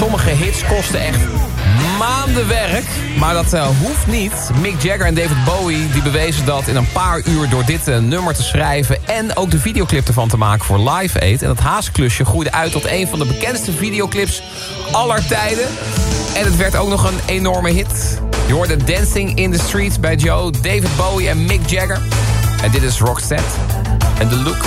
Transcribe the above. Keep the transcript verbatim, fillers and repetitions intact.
sommige hits kosten echt maanden werk. Maar dat uh, hoeft niet. Mick Jagger en David Bowie die bewezen dat in een paar uur door dit uh, nummer te schrijven en ook de videoclip ervan te maken voor Live Aid. En dat haasklusje groeide uit tot een van de bekendste videoclips aller tijden. En het werd ook nog een enorme hit. Je hoorde Dancing in the Streets bij Joe, David Bowie en Mick Jagger. En dit is Roxette. En de look